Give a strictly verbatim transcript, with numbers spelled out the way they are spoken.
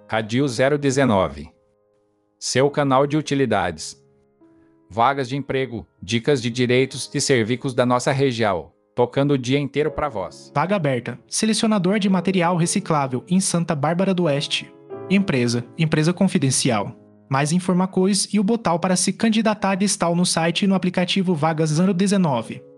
Radio zero dezenove. Seu canal de utilidades. Vagas de emprego, dicas de direitos e serviços da nossa região, tocando o dia inteiro para vós. Vaga aberta. Selecionador de material reciclável em Santa Bárbara do Oeste. Empresa. Empresa confidencial. Mais informações e o botão para se candidatar está no site e no aplicativo Vagas zero dezenove.